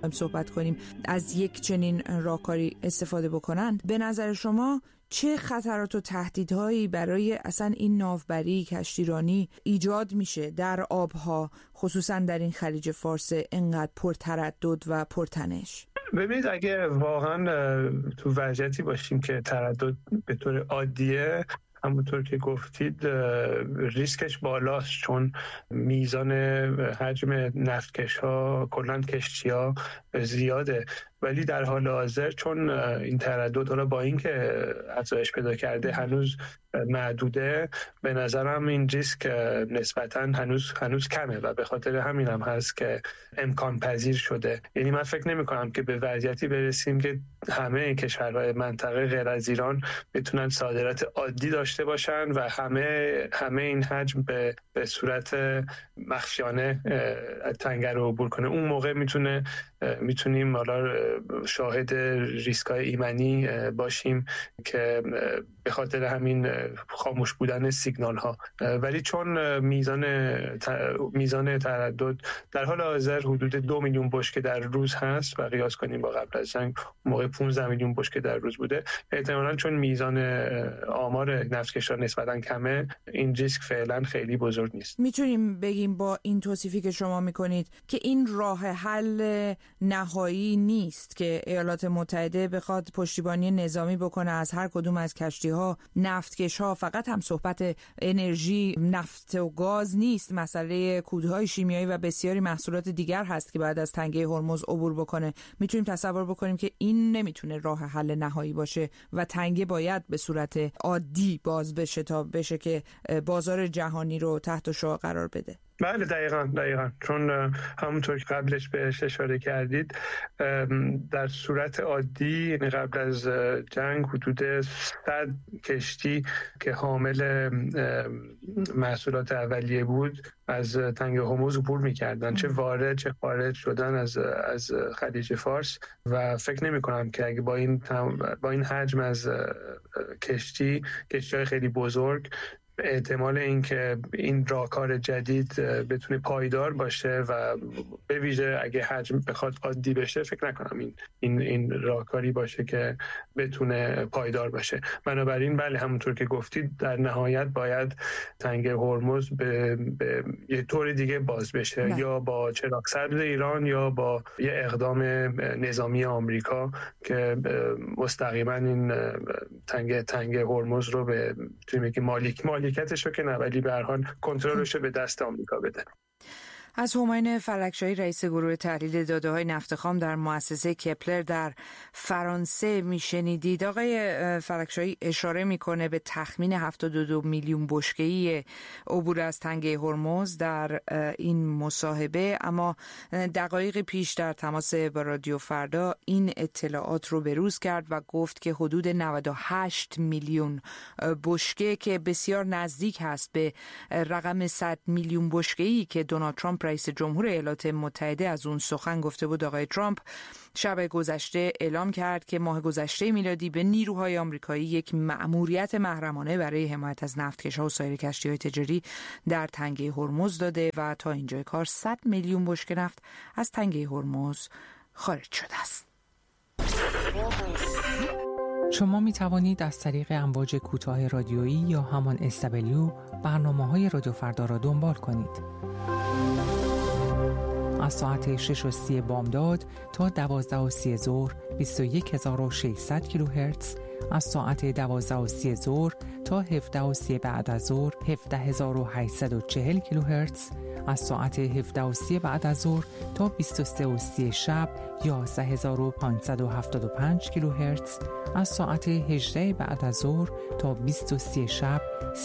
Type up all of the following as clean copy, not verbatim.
صحبت کنیم از یک چنین راهکاری استفاده بکنند. به نظر شما چه خطرات و تهدیدهایی برای اصلا این ناوبری کشتیرانی ایجاد میشه در آبها، خصوصا در این خلیج فارس اینقدر پرتردد و پرتنش؟ ببینید، اگه واقعا تو وضعیتی باشیم که تردد به طور عادیه، همونطور که گفتید ریسکش بالاست، چون میزان حجم نفتکش‌ها کلاً کشتی‌ها زیاده. ولی در حال حاضر چون این تردد حالا با اینکه افزایش پیدا کرده هنوز محدوده، به نظرم این ریسک نسبتاً هنوز کمه و به خاطر همین هم هست که امکان پذیر شده. یعنی من فکر نمی کنم که به وضعیتی برسیم که همه کشورهای منطقه غیر از ایران بتونن صادرات عادی داشته باشن و همه این حجم به صورت مخفیانه تنگه رو عبور کنه. اون موقع میتونیم حالا شاهد ریسک‌های ایمنی باشیم که به خاطر همین خاموش بودن سیگنال ها. ولی چون میزان تردد در حال حاضر حدود 2 میلیون بشکه در روز هست و قیاس کنیم با قبل از جنگ موقع 15 میلیون بشکه در روز بوده، احتمالاً چون میزان آمار نفتکش‌ها نسبتاً کمه، این ریسک فعلا خیلی بزرگ نیست. میتونیم بگیم با این توصیفی که شما میکنید که این راه حل نهایی نیست که ایالات متحده بخواد پشتیبانی نظامی بکنه از هر کدوم از کشتی‌ها، نفتکش‌ها. فقط هم صحبت انرژی، نفت و گاز نیست، مسئله کودهای شیمیایی و بسیاری محصولات دیگر هست که بعد از تنگه هرمز عبور بکنه. میتونیم تصور بکنیم که این نمیتونه راه حل نهایی باشه و تنگه باید به صورت عادی باز بشه تا بشه که بازار جهانی رو تحت شعاع قرار بده. بله، دقیقاً چون همونطور که قبلش بهش اشاره کردید، در صورت عادی قبل از جنگ حدود 100 کشتی که حامل محصولات اولیه بود از تنگه هرمز عبور می‌کردن، چه وارد چه خارج شدن از خلیج فارس. و فکر نمی‌کنم که اگه با این حجم از کشتی‌های خیلی بزرگ، احتمال اینکه این راهکار جدید بتونه پایدار باشه و به ویژه اگه حجم بخواد عادی بشه، فکر نکنم این راهکاری باشه که بتونه پایدار باشه. بنابراین بله، همونطور که گفتید، در نهایت باید تنگه هرمز به یه طور دیگه باز بشه، یا با چراغ سبز ایران یا با یه اقدام نظامی آمریکا که مستقیما این تنگه هرمز رو به مالکیتش رو که نه، ولی به هر حال کنترلش رو به دست آمریکا بده. از هماین فلکشاهی، رئیس گروه تحلیل داده‌های نفت خام در مؤسسه کپلر در فرانسه میشنیدید. آقای فلکشاهی اشاره میکنه به تخمین 72 میلیون بشکه‌ای عبور از تنگه هرمز در این مصاحبه، اما دقایق پیش در تماس با رادیو فردا این اطلاعات رو بروز کرد و گفت که حدود 98 میلیون بشکه که بسیار نزدیک هست به رقم 100 میلیون بشکه‌ای که دونالد ترامپ رئیس جمهور ایالات متحده از اون سخن گفته بود. آقای ترامپ شب گذشته اعلام کرد که ماه گذشته میلادی به نیروهای آمریکایی یک مأموریت محرمانه برای حمایت از نفتکش‌ها و سایر کشتی‌های تجاری در تنگه هرمز داده و تا اینجای کار 100 میلیون بشکه نفت از تنگه هرمز خارج شده است. شما می توانید از طریق امواج کوتاه رادیویی یا همان SW برنامه‌های رادیو فردا را دنبال کنید. از ساعت 6:30 بامداد تا 12:30 ظهر 21600 کیلوهرتز، از ساعت 12:30 ظهر تا 17:30 بعد از ظهر 17840 کیلوهرتز، از ساعت 17:30 بعد از ظهر تا 23:30 شب 11575 کیلوهرتز، از ساعت 18 بعد از ظهر تا 20:30 شب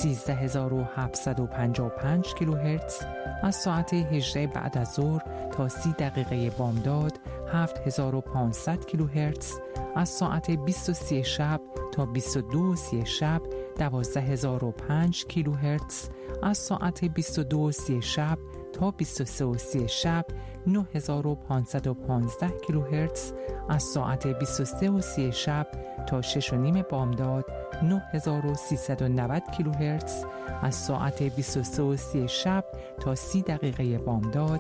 13755 کیلوهرتز، از ساعت 18 بعد از ظهر تا 30 دقیقه بامداد 7500 کیلوهرتز، از ساعت 20:30 شب تا 22:30 شب 12005 کیلوهرتز، از ساعت 22:30 شب تا 23:30 شب 9515 کیلوهرتز، از ساعت 23:30 شب تا 6:30 بامداد 9390 کیلوهرتز، از ساعت 23:30 شب تا 30 دقیقه بامداد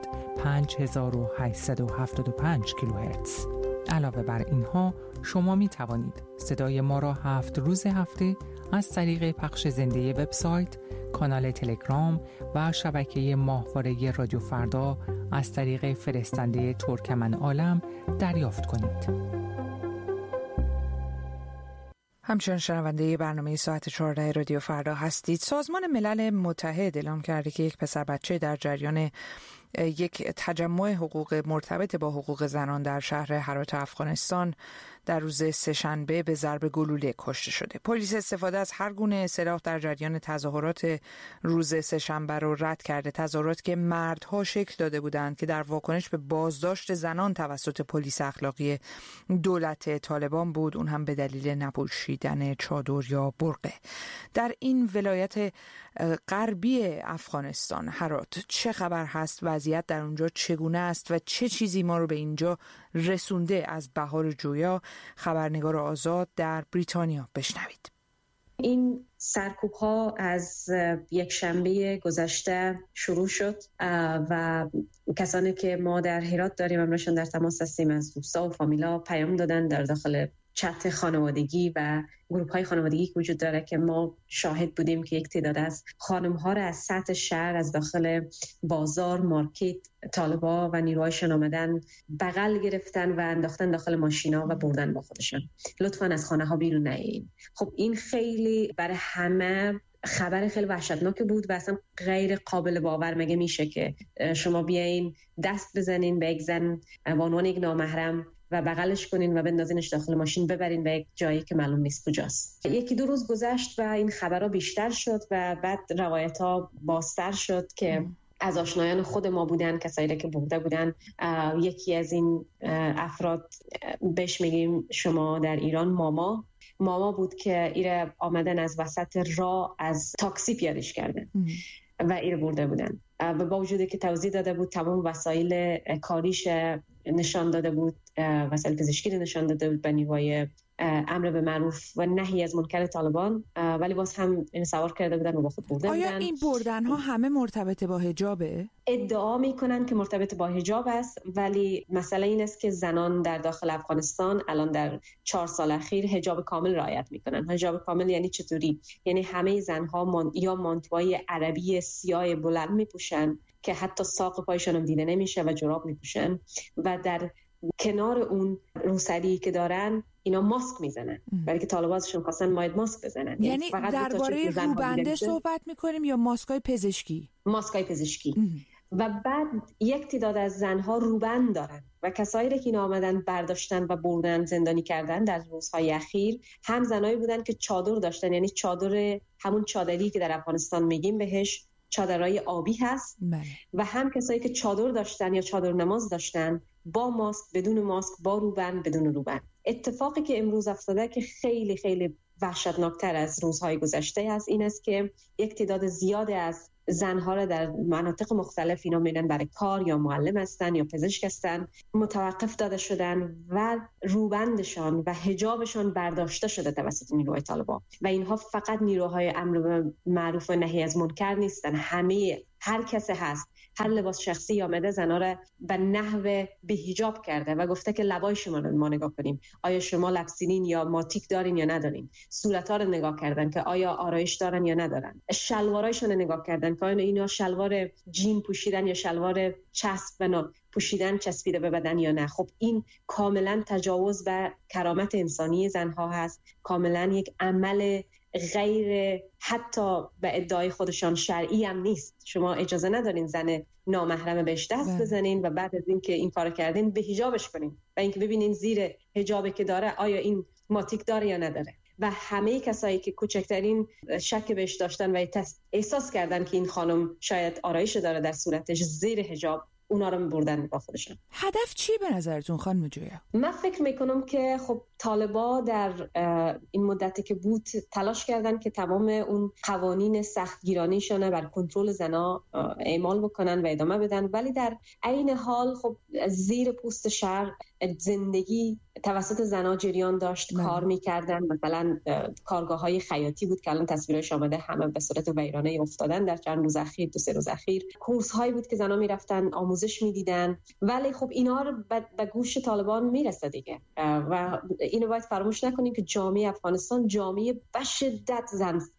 5875 کیلوهرتز. علاوه بر اینها شما می توانید صدای ما را 7 روز هفته از طریق پخش زنده وبسایت، کانال تلگرام و شبکه ماهواره رادیو فردا از طریق فرستنده ترکمن عالم دریافت کنید. همچنان شنونده برنامه ساعت 14 رادیو فردا هستید. سازمان ملل متحد اعلام کرده که یک پسر بچه در جریان یک تجمع حقوق مرتبط با حقوق زنان در شهر هرات افغانستان در روز سه‌شنبه به ضرب گلوله کشته شده. پلیس استفاده از هر گونه سلاح در جریان تظاهرات روز سه‌شنبه را رد کرده. تظاهراتی که مردها شکل داده بودند که در واکنش به بازداشت زنان توسط پلیس اخلاقی دولت طالبان بود، اون هم به دلیل نپوشیدن چادر یا برقه. در این ولایت غربی افغانستان هرات چه خبر هست؟ وضعیت در اونجا چگونه است و چه چیزی ما رو به اینجا رسونده؟ از بهار جویا، خبرنگار آزاد در بریتانیا، بشنوید. این سرکوب‌ها از یک شنبه گذشته شروع شد و کسانی که ما در هرات داریم همراهشان در تماس هستیم از دوستا و فامیلا پیام دادن در داخل چت خانوادگی و گروه‌های خانوادگی که وجود داره که ما شاهد بودیم که یک تعداد از خانم‌ها را از سطح شهر، از داخل بازار، مارکت، طالبا و نیروهایشان آمدن بغل گرفتن و انداختن داخل ماشینا و بردن با خودشان. لطفاً از خانه‌ها بیرون نیایید. خب این خیلی برای همه خبر خیلی وحشتناک بود و اصلا غیر قابل باور. مگه میشه که شما بیاین دست بزنین به یک زن به عنوان یک نامحرم و بغلش کنین و بندازینش داخل ماشین ببرین به یک جایی که معلوم نیست کجاست. یکی دو روز گذشت و این خبرها بیشتر شد و بعد روایت‌ها بازتر شد که از آشنایان خود ما بودن، کسایی که برده بودن. یکی از این افراد بهش میگیم شما در ایران ماما بود که ایره آمدن از وسط راه از تاکسی پیادش کردن و ایره برده بودن و با وجودی که توضیح داده بود، تمام وسایل کاریش نشان داده بود، وسایل پزشکی نشان داده بود به نیروهای امر به معروف و نهی از منکر طالبان، ولی باز هم این سوار کرده بودن و با خود برده بودن. آیا این بردن ها همه مرتبط با حجابه؟ ادعا میکنن که مرتبط با حجاب است، ولی مسئله این است که زنان در داخل افغانستان الان در 4 سال اخیر حجاب کامل رعایت میکنن. حجاب کامل یعنی چطوری؟ یعنی همه زنها یا مانتوای عربی سیاه بلند میپوشن که حتی ساق پایشان هم دیده نمیشه و جراب میپوشن و در کنار اون روسری که دارن اینا ماسک میزنن، برای که طالبانشون خواستن ماسک بزنن. یعنی درباره روبنده صحبت میکنیم یا ماسکای پزشکی؟ ماسکای پزشکی. و بعد یک تعداد از زنها روبند دارن و کسایی که اینا آمدن برداشتن و بردن زندانی کردن در روزهای اخیر هم زنایی بودن که چادر داشتن، یعنی چادر همون چادری که در افغانستان میگیم بهش چادرای آبی هست. و هم کسایی که چادر داشتن یا چادر نماز داشتن، با ماسک، بدون ماسک، با روبند، بدون روبند. اتفاقی که امروز افتاده که خیلی خیلی وحشتناکتر از روزهای گذشته است این است که یک تعداد زیاد از زنها را در مناطق مختلف اینا میرن برای کار یا معلم هستن یا پزشک هستن متوقف داده شدن و روبندشان و حجابشان برداشته شده توسط نیروهای طالبان و اینها فقط نیروهای امر به معروف و نهی از منکر نیستن، هر کس هست، هر لباس شخصی آمده زنا را به نحو به حجاب کرده و گفته که لبای شما رو ما نگاه کنیم، آیا شما لبسینین یا ماتیک دارین یا ندارین، صورت‌ها رو نگاه کردن که آیا آرایش دارن یا ندارن، شلوارایشون رو نگاه کردن که آیا اینا شلوار جین پوشیدن یا شلوار چسب بنا پوشیدن چسبیده به بدن یا نه. خب این کاملا تجاوز به کرامت انسانی زنها هست، کاملا یک عمل غیر حتی به ادعای خودشان شرعی هم نیست. شما اجازه ندارین زن نامحرم بهش دست بزنین و بعد از این که این کار کردین به حجابش کنین و اینکه ببینین زیر حجابی که داره آیا این ماتیک داره یا نداره. و همه کسایی که کوچکترین شک بهش داشتن و احساس کردن که این خانم شاید آرایش داره در صورتش زیر حجاب، اونا رو می‌بردن با خودشون. هدف چی به نظرتون خانم جویا؟ من فکر میکنم که خب طالبا در این مدتی که بود تلاش کردن که تمام اون قوانین سختگیرانیشون بر کنترل زنا اعمال بکنن و ادامه بدن، ولی در عین حال خب زیر پوست شهر زندگی توسط زنها جریان داشت، کار میکردن. مثلا کارگاه‌های خیاطی بود که الان تصویرش آمده، همه به صورت ویرانه افتادن در چند روز اخیر، 2-3 روز اخیر. کورس‌هایی بود که زنها میرفتن آموزش میدیدن، ولی خب اینا رو به گوش طالبان میرسه دیگه. و اینو باید فراموش نکنیم که جامعه افغانستان جامعه به شدت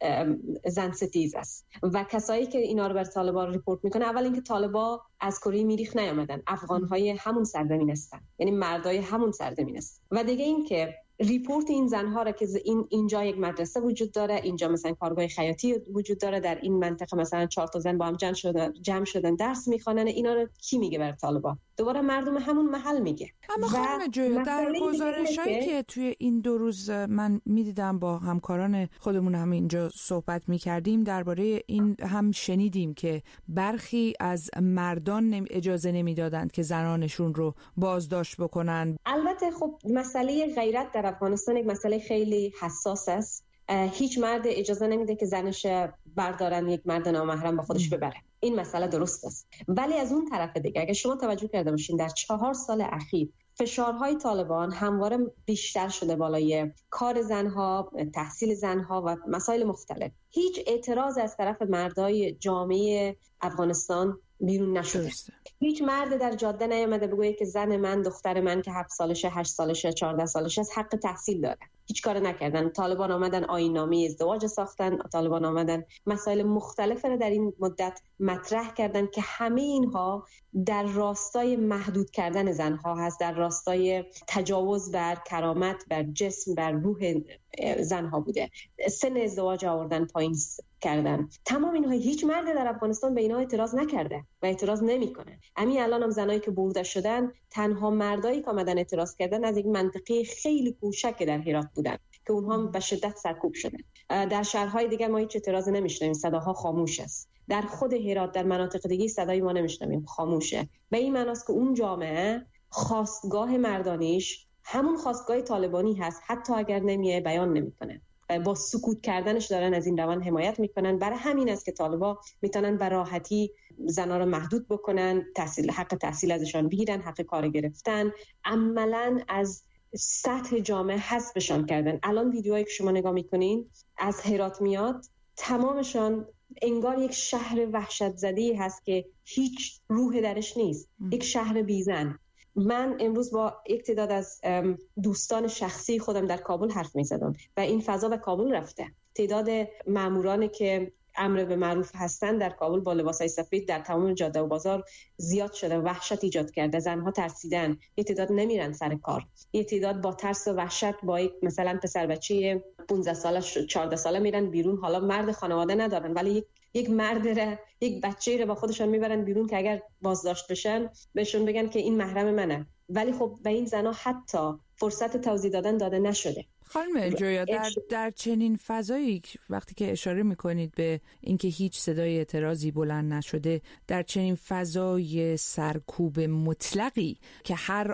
زن ستیز است و کسایی که اینا رو بر طالبان ریپورت میکنه، اول اینکه طالبان از کره مریخ نیامدن، افغان‌های همون سرزمین هستن، یعنی مردای همون سرزمین است. و دیگه این که ریپورت این زنها را که اینجا یک مدرسه وجود داره، اینجا مثلا کارگاه خیاطی وجود داره، در این منطقه مثلا 4 تا زن با هم جمع شدن درس میخوانن، اینا رو کی میگه بر طالبان؟ دوباره مردم همون محل میگه. اما خانم جویا، در گزارشایی که توی این 2 روز من میدیدم با همکاران خودمون هم اینجا صحبت میکردیم درباره این هم شنیدیم که برخی از مردان اجازه نمیدادند که زنانشون رو بازداشت بکنن. البته خب مسئله غیرت در افغانستان یک مسئله خیلی حساس است. هیچ مرد اجازه نمیده که زنش بردارن یک مرد نامحرم با خودش ببره. این مسئله درست است. ولی از اون طرف دیگه اگه شما توجه کرده باشین، در 4 سال اخیر فشارهای طالبان همواره بیشتر شده بالای کار زنها، تحصیل زنها و مسائل مختلف. هیچ اعتراض از طرف مردای جامعه افغانستان بیرون نشده. هیچ مرد در جاده نیامده بگویه که زن من، دختر من که 7 سالشه، 8 سالشه، 14 سالشه از حق تحصیل داره. هیچ کار نکردن. طالبان آمدن آیین‌نامه ازدواج ساختن، طالبان آمدن مسائل مختلفی را در این مدت مطرح کردن که همه اینها در راستای محدود کردن زنها هست، در راستای تجاوز بر کرامت، بر جسم، بر روح زنها بوده. سن ازدواج آوردن پایین کردن. تمام اینها، هیچ مرد در افغانستان به اینها اعتراض نکرده و اعتراض نمیکنه. همین الان هم زنایی که برده شدن، تنها مردایی که آمدن اعتراض کردن از یک منطقه خیلی کوچک در هرات بودن که اونها به شدت سرکوب شدن. در شهرهای دیگه ما هیچ اعتراضی نمیشنویم، صداها خاموش است. در خود هرات، در مناطق دیگه صدای ما نمیشنویم، خاموشه. به این معنی است که اون جامعه خواستگاه مردانیش همون خواستگاه طالبانی هست، حتی اگر نمیه بیان نمیکنه. با سکوت کردنش دارن از این روند حمایت میکنن. برای همین است که طالبا میتونن به راحتی زنها رو محدود بکنن، حق تحصیل ازشان بگیرن، حق کار گرفتن، عملاً از سطح جامعه حذفشان کردن. الان ویدیوهایی که شما نگاه میکنین از هرات میاد، تمامشان انگار یک شهر وحشت زده‌ای هست که هیچ روح درش نیست، یک شهر بیزن. من امروز با یک تعداد از دوستان شخصی خودم در کابل حرف می‌زدم و این فضا به کابل رفته. تعداد مامورانی که امر به معروف هستن در کابل با لباسای سفید در تمام جاده و بازار زیاد شده، وحشت ایجاد کرده. زنها ترسیدن، یک تعداد نمیرن سر کار، یک تعداد با ترس و وحشت با یک مثلا پسر بچه 15 ساله 14 ساله میرن بیرون. حالا مرد خانواده ندارن ولی یک مرد یک بچه رو با خودشون میبرن بیرون که اگر بازداشت بشن بهشون بگن که این محرم منه. ولی خب به این زنا حتی فرصت توضیح داده نشده. خانم جویا، در چنین فضایی وقتی که اشاره میکنید به اینکه هیچ صدای اعتراضی بلند نشده، در چنین فضای سرکوب مطلقی که هر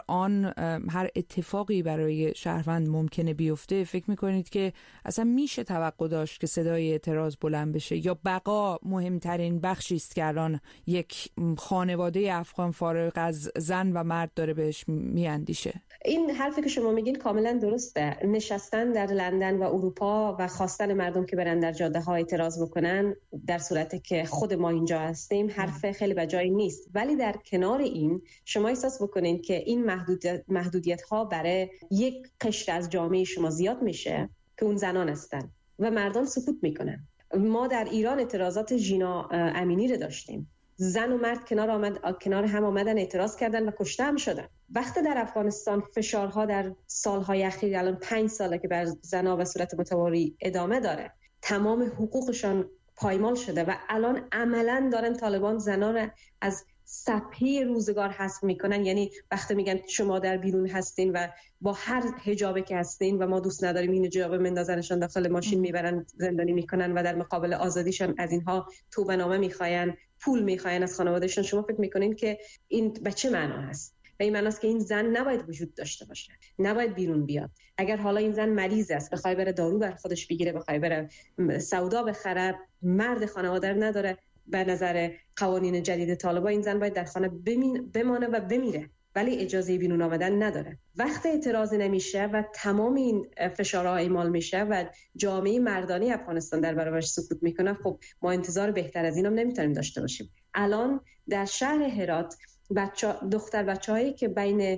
اتفاقی برای شهروند ممکنه بیفته، فکر میکنید که اصلا میشه توقع داشت که صدای اعتراض بلند بشه، یا بقا مهمترین بخشی است که الان یک خانواده افغان فارغ از زن و مرد داره بهش میاندیشه؟ این حرفی که شما میگین کاملا درسته. نشستن در لندن و اروپا و خواستن مردم که برن در جاده ها اعتراض بکنن در صورتی که خود ما اینجا هستیم حرف خیلی بجایی نیست. ولی در کنار این شما احساس بکنین که این محدودیت ها برای یک قشر از جامعه شما زیاد میشه که اون زنان هستن و مردم سکوت میکنن. ما در ایران اعتراضات ژینا امینی رو داشتیم. زن و مرد کنار هم آمدن، اعتراض کردن و کشته هم شدن. وقتی در افغانستان فشارها در سالهای اخیر، الان 5 ساله که بر زنها به صورت متواری ادامه داره، تمام حقوقشان پایمال شده و الان عملاً دارن طالبان زنها را از صفحه روزگار حذف میکنن. یعنی وقتی میگن شما در بیرون هستین و با هر حجابی که هستین و ما دوست نداریم این حجاب مندازنشان داخل ماشین میبرن زندانی میکنن و در مقابل آزادیشان از اینها توبه‌نامه میخواین، پول میخواین از خانوادهشون. شما فکر میکنین که این به چه معنا هست؟ به این معنی است که این زن نباید وجود داشته باشه، نباید بیرون بیاد. اگر حالا این زن مریض است، بخوای بره دارو بر خودش بگیره، بخوای بره سودا بخره، مرد خانواده نداره، به نظر قوانین جدید طالبان این زن باید در خانه بمانه و بمیره. ولی اجازه بیرون آمدن نداره. وقتی اعتراض نمیشه و تمام این فشارها اعمال میشه و جامعه مردانی افغانستان در برابرش سکوت میکنه، خب ما انتظار بهتر از اینم نمیتونیم داشته باشیم. الان در شهر هرات دختر بچه‌هایی که بین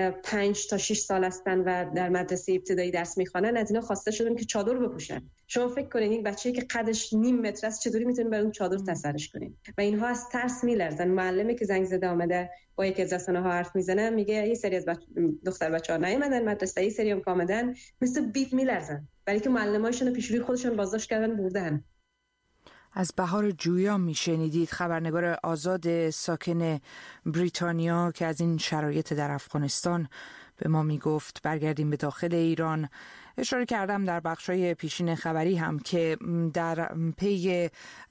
5 تا 6 سال هستن و در مدرسه ابتدایی درس میخوانن، از اینا خواسته شدن که چادر بپوشن. شما فکر کنین یک بچه‌ای که قدش نیم متر است چطوری میتونین بر اون چادر تسرش کنین؟ و اینها از ترس میلرزن. معلمی که زنگ زده آمده با یکی از رسانه‌ها حرف میزنه، میگه یه سری از دختر بچه‌ها نیومدن مدرسه، یه سری هم آمدن، مثل بیف میلرزن، برای که معلمایشون پیش روی خودشون بازداشت کردن بردن. از بهار جویا میشنیدید، خبرنگار آزاد ساکن بریتانیا که از این شرایط در افغانستان به ما میگفت. برگردیم به داخل ایران. اشاره کردم در بخشای پیشین خبری هم که در پی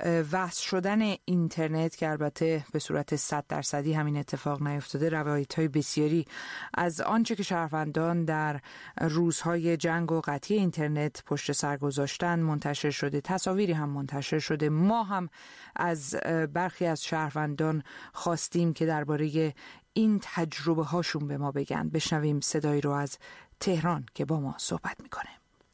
وصل شدن اینترنت که البته به صورت 100% همین اتفاق نیفتاده، روایت‌های بسیاری از آنچه که شهروندان در روزهای جنگ و قطعی اینترنت پشت سر گذاشتن منتشر شده، تصاویری هم منتشر شده. ما هم از برخی از شهروندان خواستیم که درباره این تجربه هاشون به ما بگن. بشنویم صدایی رو از تهران که با ما صحبت میکنه.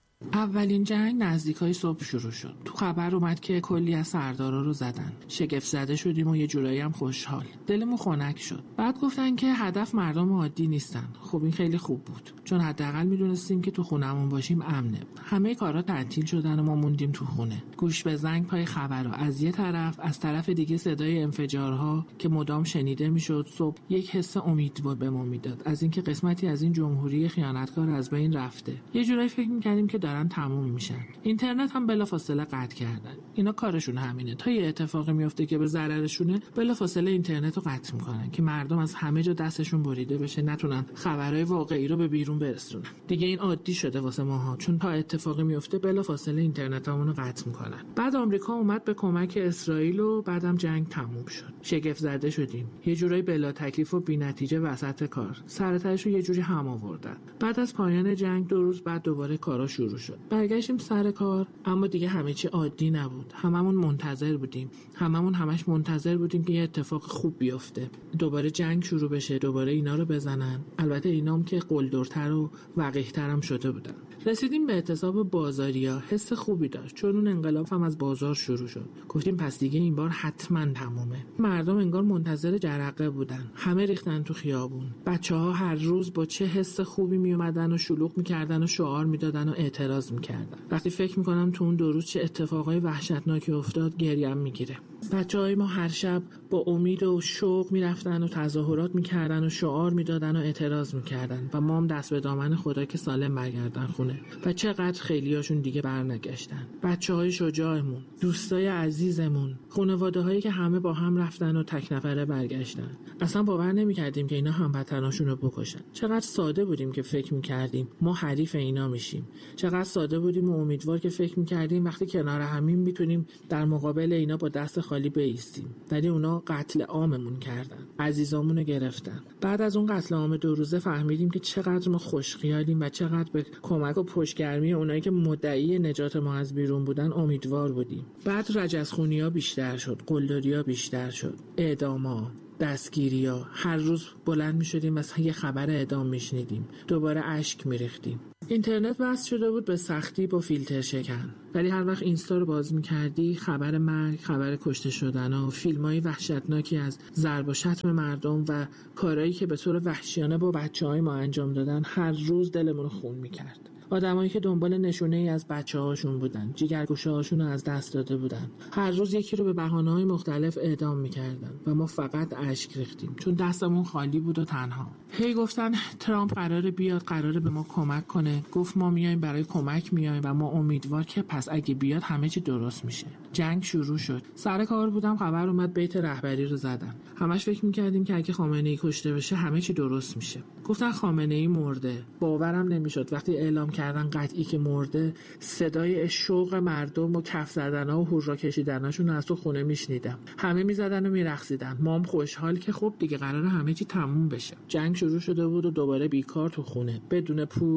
اولین جنگ نزدیکای صبح شروع شد. تو خبر اومد که کلی از سردارا رو زدن. شگفت زده شدیم و یه جورایی هم خوشحال. دلمون خنک شد. بعد گفتن که هدف مردم عادی نیستن. خب این خیلی خوب بود. چون حداقل میدونستیم که تو خونمون باشیم امنه. همه کارا تعطیل شدن و ما موندیم تو خونه. گوش به زنگ پای خبرها. از یه طرف، از طرف دیگه صدای انفجارها که مدام شنیده میشد. صبح یک حس امید به ما میداد از اینکه قسمتی از این جمهوری خیانتکار از بین رفته. یه جورایی فکر می‌کردیم که دارن تموم میشن. اینترنت هم بلافاصله قطع کردن. اینا کارشون همینه. تا یه اتفاقی میفته که به ضررشونه، بلافاصله اینترنت رو قطع میکنن که مردم از همه جا دستشون بریده بشه، نتونن خبرهای واقعی رو به بیرون برسونن. دیگه این عادی شده واسه ماها، چون تا اتفاقی میفته بلافاصله اینترنتامون رو قطع میکنن. بعد آمریکا اومد به کمک اسرائیل و بعدم جنگ تموم شد. شگفت زده شدیم. یه جورایی بلا تکلیف و بی‌نتیجه وسط کار. سرتاش رو یه جوری هم آوردن. بعد از پایان جنگ 2 روز بعد دوباره کارا شروع شد. برگشتیم سر کار، اما دیگه همه چی عادی نبود. هممون منتظر بودیم. همش منتظر بودیم که یه اتفاق خوب بیفته. دوباره جنگ شروع بشه، دوباره اینا رو بزنن. البته اینام که قلدرتر و وقیح‌تر هم شده بودن. رسیدیم به اعتصاب بازاریا. حس خوبی داشت، چون اون انقلاب هم از بازار شروع شد. گفتیم پس دیگه این بار حتما تمومه. مردم انگار منتظر جرقه بودن. همه ریختن تو خیابون. بچه‌ها هر روز با چه حس خوبی می اومدن و شلوغ می‌کردن و شعار می‌دادن و اعتراض می‌کردن. وقتی فکر می‌کنم تو اون 2 روز چه اتفاقای وحشتناکی افتاد، گریم می‌گیره. بچه‌های ما هر شب با امید و شوق می‌رفتن و تظاهرات می‌کردن و شعار می‌دادن و اعتراض می‌کردن و ما هم دست به دامن خدا که سالم برگردن خونه. و چقدر خیلیاشون دیگه برنگشتن. بچه‌های شجاعمون، دوستای عزیزمون، خانواده‌هایی که همه با هم رفتن و تک نفره برگشتن. اصلا باور نمی‌کردیم که اینا هموطناشون رو بکشن. چقدر ساده بودیم که فکر می‌کردیم ما حریف اینا میشیم. چقدر ساده بودیم و امیدوار که فکر می‌کردیم وقتی کنار همیم میتونیم در مقابل اینا با دست خالی بایستیم. ولی اونا قتل عاممون کردن. عزیزامونو گرفتن. بعد از اون قتل عام 2 روزه فهمیدیم که چقدر ما خوشخیالیم و چقدر به کمک و پشتگرمی اونایی که مدعی نجات ما از بیرون بودن امیدوار بودیم. بعد رجزخونی‌ها بیشتر شد، قلدری‌ها بیشتر شد، اعدام‌ها، دستگیری‌ها. هر روز بلند می‌شدیم و یه خبر اعدام می‌شنیدیم. دوباره اشک می‌ریختیم. اینترنت وصل شده بود به سختی با فیلتر شکن، ولی هر وقت اینستا رو باز می‌کردی خبر مرگ، خبر کشته شدن‌ها، فیلم‌های وحشتناکی از ضرب و شتم مردم و کارهایی که به طور وحشیانه با بچه‌های ما انجام دادن هر روز دلمون رو خون می‌کرد. آدمایی که دنبال نشونه‌ای از بچه‌هاشون بودن، جیگرگوشه‌هاشون رو از دست داده بودن، هر روز یکی رو به بهانه‌های مختلف اعدام می‌کردن و ما فقط اشک ریختیم چون دستمون خالی بود و تنها. هی گفتن ترامپ قراره بیاد، قراره به ما کمک کنه. گفت ما میایم برای کمک میایم و ما امیدوار که پس اگه بیاد همه چی درست میشه. جنگ شروع شد. سر کار بودم، خبر اومد بیت رهبری رو زدن. همش فکر می‌کردیم که اگه خامنه‌ای کشته بشه همه چی درست میشه. گفتن خامنه‌ای مرده. باورم نمیشد وقتی اعلام کردن قطعی که مرده، صدای شوق مردم و کف زدن‌ها و هورا کشیدناشون از تو خونه میشنیدم. همه میزدن و میرقصیدن. مام خوشحال که خب دیگه قراره همه چی تموم بشه. جنگ شروع شده بود و دوباره بیکار تو خونه، بدون پول، بدون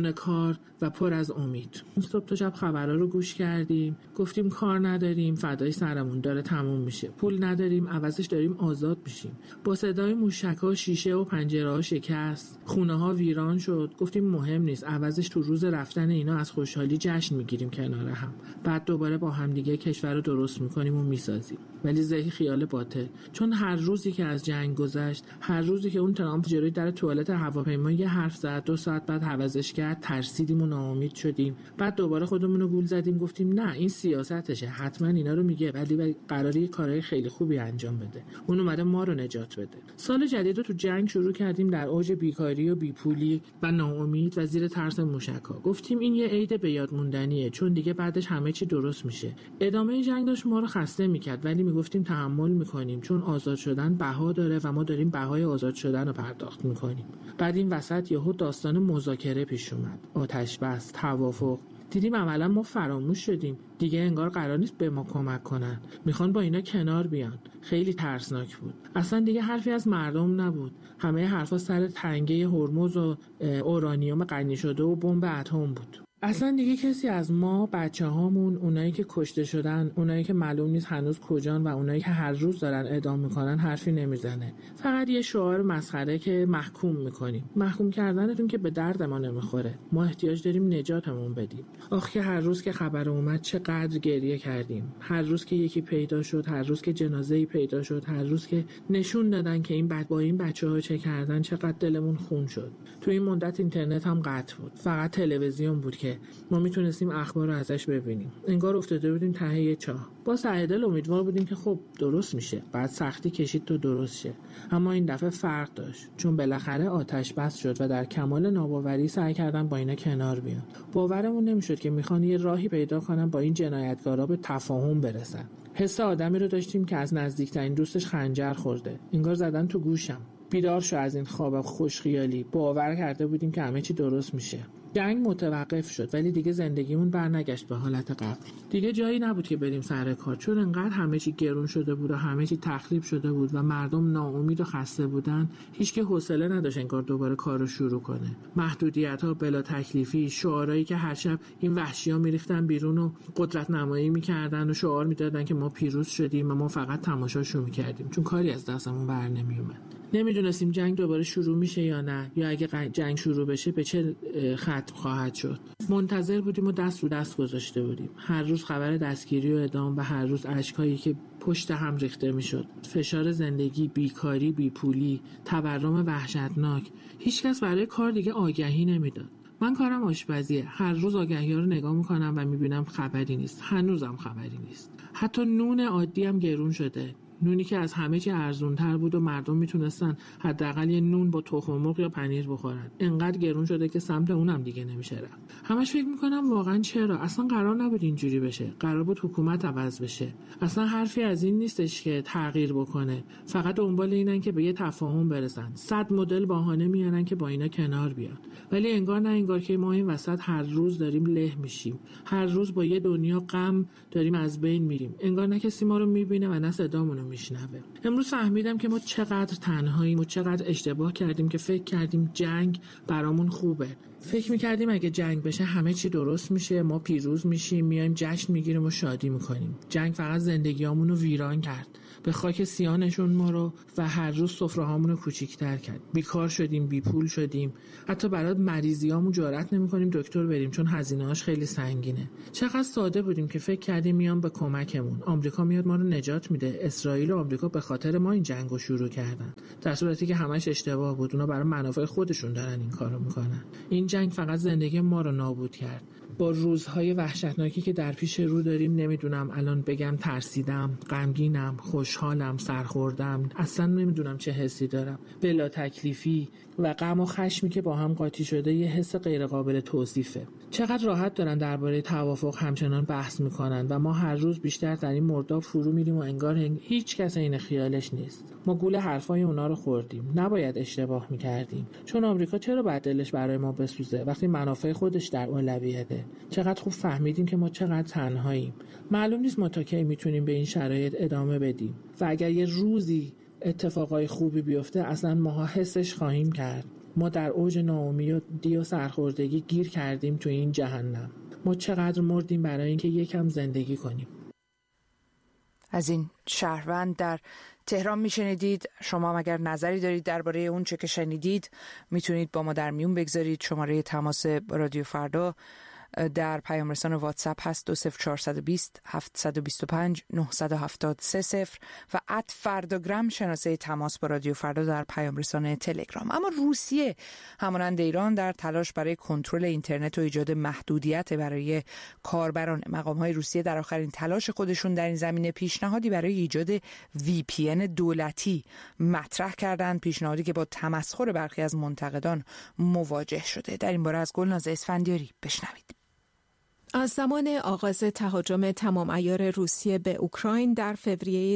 بدون کار و پر از امید. صبح تا شب خبرها رو گوش کردیم، گفتیم کار نداریم، فدای سرمون داره تموم میشه، پول نداریم، عوضش داریم آزاد میشیم. با صدای موشک‌ها شیشه و پنجره‌ها شکست، خونه‌ها ویران شد. گفتیم مهم نیست، عوضش تو روز رفتن اینا از خوشحالی جشن میگیریم کنار هم. بعد دوباره با هم دیگه کشور رو درست میکنیم و میسازیم. ولی زهی خیال باطل، چون هر روزی که از جنگ گذشت، هر روزی که اون ترامپ جلوی در توالت هواپیما یه حرف زد، 2 ساعت بعد عوضش کرد، ترسیدیم و ناامید شدیم. بعد دوباره خودمون رو گول زدیم، گفتیم نه این سیاستشه، حتما اینا رو میگه، ولی قراره یه کارهای خیلی خوبی انجام بده. اون اومده ما رو نجات بده. سال جدید رو تو جنگ شروع کردیم، در اوج بیکاری و بیپولی و ناامید و زیر ترس موشک‌ها. گفتیم این یه عید به یاد موندنیه، چون دیگه بعدش همه چی درست میشه. ادامه جنگ داشت ما رو خسته میکرد، ولی میگفتیم تحمل میکنیم، چون آزاد شدن بها داره و ما داریم بهای آزاد شدن رو پرداخت میکنیم. بعد این وسط یهو داستان مذاکره پیش اومد، آتش بس، توافق. دیدیم عملا ما فراموش شدیم، دیگه انگار قرار نیست به ما کمک کنن، میخوان با اینا کنار بیان. خیلی ترسناک بود. اصلا دیگه حرفی از مردم نبود، همه حرفا سر تنگه هرمز و اورانیوم غنی شده و بمب اتم بود. اصلا دیگه کسی از ما، بچه‌هامون، اونایی که کشته شدن، اونایی که معلوم نیست هنوز کجان و اونایی که هر روز دارن اعدام میکنن حرفی نمیزنه. فقط یه شعار مسخره که محکوم میکنیم. محکوم کردنتون که به درد ما نمیخوره. ما احتیاج داریم نجاتمون بدیم. آخ که هر روز که خبر اومد چقدر گریه کردیم. هر روز که یکی پیدا شد، هر روز که جنازه‌ای پیدا شد، هر روز که نشون دادن که با این بچه‌ها چه کردن، چقدر دلمون خون شد. تو این مدت اینترنت هم قطع بود. فقط تلویزیون بود که ما میتونستیم اخبار رو ازش ببینیم. انگار افتاده بودیم ته یه چاه. با سعیدل امیدوار بودیم که خب درست میشه. بعد سختی کشید تا درست شه. اما این دفعه فرق داشت، چون بالاخره آتش بس شد و در کمال ناباوری سعی کردن با اینا کنار بیان. باورمون نمیشد که میخوان یه راهی پیدا کنن با این جنایتکارا به تفاهم برسن. حس آدمی رو داشتیم که از نزدیکترین دوستش خنجر خورده. انگار زدن تو گوشم. بیدار شو از این خواب خوشخیالی. باور کرده بودیم که همه چی درست میشه. جنگ متوقف شد، ولی دیگه زندگیمون برنگشت به حالت قبل. دیگه جایی نبود که بریم سر کار، چون انقدر همه چی گرون شده بود و همه چی تخریب شده بود و مردم ناامید و خسته بودن. هیچ که حوصله نداشت انگار دوباره کارو شروع کنه. محدودیت‌ها، بلا تکلیفی، شعارهایی که هر شب این وحشی‌ها میریختن بیرون و قدرت نمایی می‌کردن و شعار می‌دادن که ما پیروز شدیم و ما فقط تماشاشو می‌کردیم، چون کاری از دستمون بر نمیومد. نمیدونستیم جنگ دوباره شروع میشه یا نه، یا اگه جنگ شروع بشه به چه ختم خواهد شد. منتظر بودیم و دست رو دست گذاشته بودیم. هر روز خبر دستگیری و اعدام و هر روز اشکایی که پشت هم ریخته میشد. فشار زندگی، بیکاری، بیپولی، تورم وحشتناک. هیچکس برای کار دیگه آگهی نمیداد. من کارم آشپزیه. هر روز آگهی‌ها رو نگاه میکنم و میبینم خبری نیست. هنوزم خبری نیست. حتی نون عادی هم گرون شده. نونی که از همه چی ارزونتر بود و مردم میتونستن حداقل یه نون با تخم مرغ یا پنیر بخورن، انقدر گرون شده که سمت اونم دیگه نمیشه رفت. همش فکر میکنم واقعا چرا؟ اصلا قرار نبود اینجوری بشه. قرار بود حکومت عوض بشه. اصلا حرفی از این نیستش که تغییر بکنه. فقط دنبال اینن که به یه تفاهم برسن. 100 مدل بهانه میارن که با اینا کنار بیان. ولی انگار نه، انگار که ما این وسط هر روز داریم له میشیم. هر روز با یه دنیا غم داریم از بین میریم. انگار نه کسی ما رو میبینه و نه صدامون میشنوه. امروز فهمیدم که ما چقدر تنهاییم و چقدر اشتباه کردیم که فکر کردیم جنگ برامون خوبه. فکر میکردیم اگه جنگ بشه همه چی درست میشه، ما پیروز میشیم، میایم جشن میگیریم و شادی میکنیم. جنگ فقط زندگیامون رو ویران کرد، به خاک سیاه نشوند ما رو و هر روز سفره‌هامون رو کوچیک‌تر کرد. بیکار شدیم، بیپول شدیم. حتی برای مریضیامون جرئت نمی‌کنیم دکتر بریم، چون هزینه‌اش خیلی سنگینه. چقدر ساده بودیم که فکر کردیم میان به کمکمون. آمریکا میاد ما رو نجات میده. اسرائیل و آمریکا به خاطر ما این جنگو شروع کردن. در صورتی که همش اشتباه بود. اونا برای منافع خودشون دارن این کارو میکنن. این جنگ فقط زندگی ما رو نابود کرد. با روزهای وحشتناکی که در پیش رو داریم، نمیدونم الان بگم ترسیدم، غمگینم، خوشحالم، سرخوردم، اصلا نمیدونم چه حسی دارم. بلا تکلیفی و غم و خشمی که با هم قاطی شده یه حس غیر قابل توصیفه. چقدر راحت دارن درباره توافق همچنان بحث میکنن و ما هر روز بیشتر در این مرداب فرو میریم و انگار هیچ کس این خیالش نیست. ما گول حرفای اونا رو خوردیم. نباید اشتباه میکردیم، چون آمریکا چرا باید دلش برای ما بسوزه وقتی منافع خودش در اولویته؟ چقدر خوب فهمیدیم که ما چقدر تنهاییم. معلوم نیست ما تا کی میتونیم به این شرایط ادامه بدیم و اگر یه روزی اتفاقای خوبی بیفته اصلا ماها حسش خواهیم کرد. ما در اوج ناامیدی و سرخوردگی گیر کردیم تو این جهنم. ما چقدر مردیم برای اینکه یکم زندگی کنیم. از این شهروند در تهران میشنیدید. شما اگر نظری دارید درباره اون چه که شنیدید میتونید با ما در میون بگذارید. شماره تماس رادیو فردا در پیام رسان واتساپ هست 20420 725 970 و @فرداگرام شناسه تماس با رادیو فردا در پیام رسان تلگرام. اما روسیه همانند ایران در تلاش برای کنترل اینترنت و ایجاد محدودیت برای کاربران. مقام‌های روسیه در آخرین تلاش خودشون در این زمینه پیشنهادی برای ایجاد VPN دولتی مطرح کردند، پیشنهادی که با تمسخر برخی از منتقدان مواجه شده. در این باره از گلناز اسفندیاری بشنوید. از زمان آغاز تهاجم تمام عیار روسیه به اوکراین در فوریه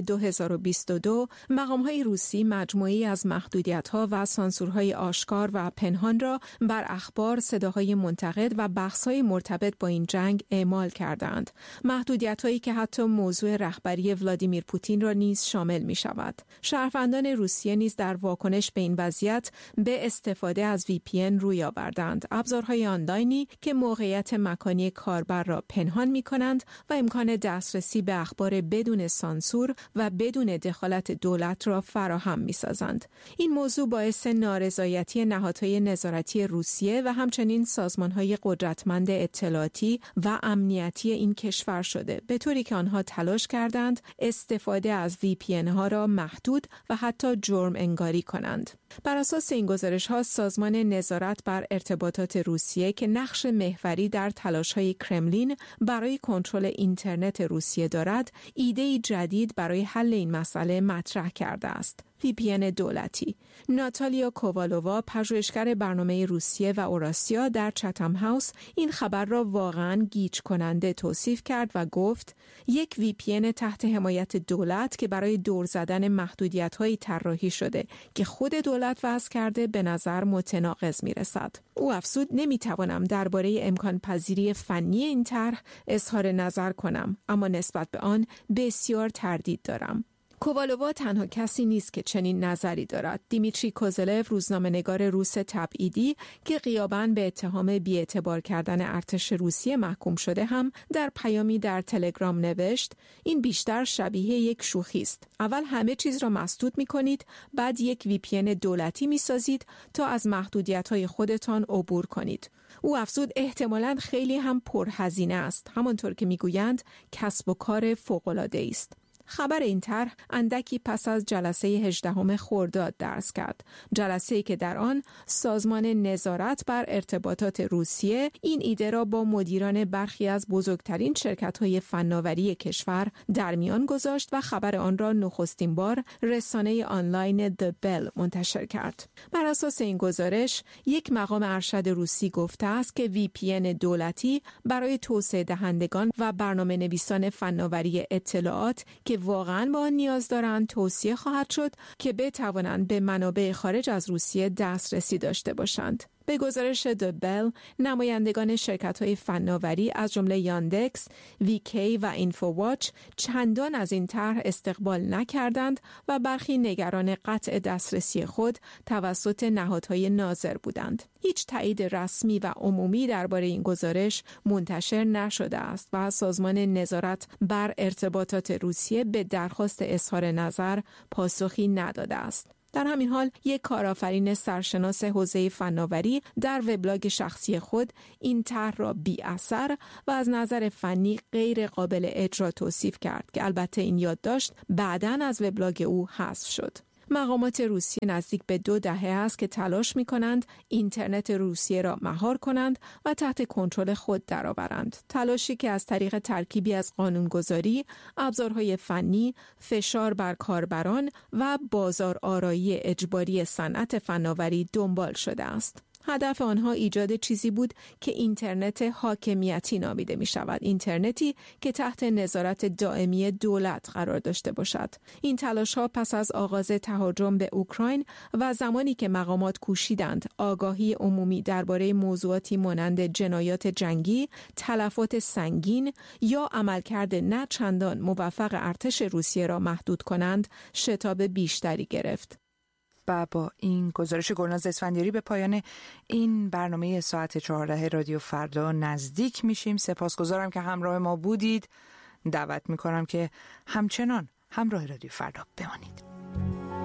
2022 مقام‌های روسی مجموعه‌ای از محدودیت‌ها و سانسورهای آشکار و پنهان را بر اخبار، صداهای منتقد و بحث‌های مرتبط با این جنگ اعمال کردند. محدودیت‌هایی که حتی موضوع رهبری ولادیمیر پوتین را نیز شامل می‌شود. شهروندان روسیه نیز در واکنش به این وضعیت به استفاده از VPN روی آوردند. ابزارهای آنلاینی که موقعیت مکانی کاربر را پنهان می کنند و امکان دسترسی به اخبار بدون سانسور و بدون دخالت دولت را فراهم می سازند. این موضوع باعث نارضایتی نهادهای نظارتی روسیه و همچنین سازمانهای قدرتمند اطلاعاتی و امنیتی این کشور شده، به طوری که آنها تلاش کردند استفاده از VPN ها را محدود و حتی جرم انگاری کنند. بر اساس این گزارش‌ها سازمان نظارت بر ارتباطات روسیه که نقش محوری در تلاش‌های کرملین برای کنترل اینترنت روسیه دارد، ایده‌ای جدید برای حل این مسئله مطرح کرده است. VPN دولتی. ناتالیا کووالووا، پژوهشگر برنامه روسیه و اوراسیا در چتم هاوس، این خبر را واقعاً گیج کننده توصیف کرد و گفت یک VPN تحت حمایت دولت که برای دور زدن محدودیت‌هایی طراحی شده که خود دولت وضع کرده به نظر متناقض می‌رسد. او افزود نمی‌توانم درباره امکان پذیری فنی این طرح اظهار نظر کنم، اما نسبت به آن بسیار تردید دارم. کووالووا تنها کسی نیست که چنین نظری دارد. دیمیتری کوزلف، روزنامه‌نگار روس تبعیدی که غیاباً به اتهام بی‌اعتبار کردن ارتش روسیه محکوم شده، هم در پیامی در تلگرام نوشت این بیشتر شبیه یک شوخی است. اول همه چیز را مسدود می‌کنید، بعد یک VPN دولتی می‌سازید تا از محدودیت‌های خودتان عبور کنید. او افزود احتمالاً خیلی هم پرهزینه است، همانطور که می‌گویند کسب و کار فوق‌العاده است. خبر این طرح اندکی پس از جلسه 18 خرداد درز کرد. جلسه‌ای که در آن سازمان نظارت بر ارتباطات روسیه این ایده را با مدیران برخی از بزرگترین شرکت‌های فناوری کشور در میان گذاشت و خبر آن را نخستین بار رسانه آنلاین The Bell منتشر کرد. بر اساس این گزارش، یک مقام ارشد روسی گفته است که VPN دولتی برای توسعه دهندگان و برنامه‌نویسان فناوری اطلاعات که واقعاً با آن نیاز دارند توصیه خواهد شد که بتوانند به منابع خارج از روسیه دسترسی داشته باشند. به گزارش دبل، نمایندگان شرکت‌های فناوری از جمله یاندکس، ویکی و اینفوواچ چندان از این طرح استقبال نکردند و برخی نگران قطع دسترسی خود توسط نهادهای ناظر بودند. هیچ تایید رسمی و عمومی درباره این گزارش منتشر نشده است و سازمان نظارت بر ارتباطات روسیه به درخواست اظهار نظر پاسخی نداده است. در همین حال یک کارآفرین سرشناس حوزه فناوری در وبلاگ شخصی خود این طرح را بی اثر و از نظر فنی غیر قابل اجرا توصیف کرد که البته این یادداشت بعداً از وبلاگ او حذف شد. مقامات روسیه نزدیک به 2 دهه است که تلاش می‌کنند اینترنت روسیه را مهار کنند و تحت کنترل خود درآورند. تلاشی که از طریق ترکیبی از قانونگذاری، ابزارهای فنی، فشار بر کاربران و بازار آرایی اجباری صنعت فناوری دنبال شده است. هدف آنها ایجاد چیزی بود که اینترنت حاکمیتی نامیده می شود. اینترنتی که تحت نظارت دائمی دولت قرار داشته باشد. این تلاش ها پس از آغاز تهاجم به اوکراین و زمانی که مقامات کوشیدند آگاهی عمومی درباره موضوعاتی مانند جنایات جنگی، تلفات سنگین یا عملکرد نه چندان موفق ارتش روسیه را محدود کنند، شتاب بیشتری گرفت. و با این گزارش گلناز اسفندیاری به پایان این برنامه ساعت 14 رادیو فردا نزدیک میشیم. سپاسگزارم که همراه ما بودید. دعوت میکنم که همچنان همراه رادیو فردا بمانید.